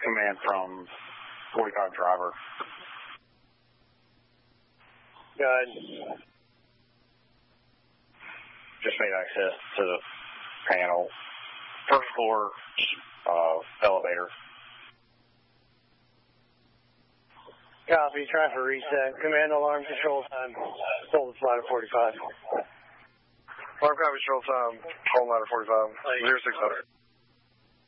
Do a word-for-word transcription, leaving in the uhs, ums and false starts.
command from forty-five driver. Go ahead. Just made access to the panel. First floor uh, elevator. Copy, traffic reset. Command alarm control time. Hold the flight at forty-five. Alarm control time. Hold ladder forty-five. zero six hundred.